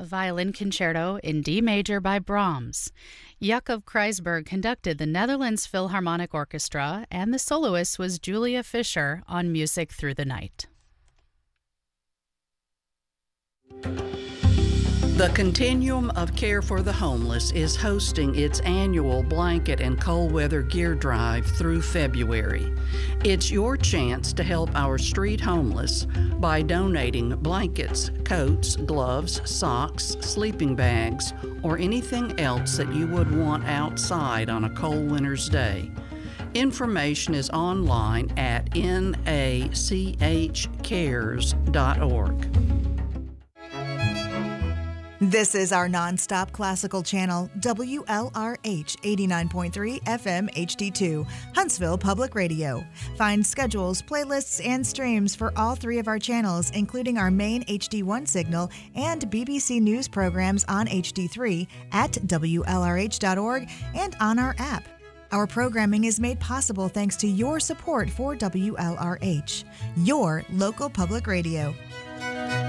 violin concerto in D major by Brahms. Jakob Kreisberg conducted the Netherlands Philharmonic Orchestra, and the soloist was Julia Fischer on Music Through the Night. The Continuum of Care for the Homeless is hosting its annual blanket and cold weather gear drive through February. It's your chance to help our street homeless by donating blankets, coats, gloves, socks, sleeping bags, or anything else that you would want outside on a cold winter's day. Information is online at nachcares.org. This is our nonstop classical channel, WLRH 89.3 FM HD2, Huntsville Public Radio. Find schedules, playlists, and streams for all three of our channels, including our main HD1 signal and BBC News programs on HD3 at WLRH.org and on our app. Our programming is made possible thanks to your support for WLRH, your local public radio.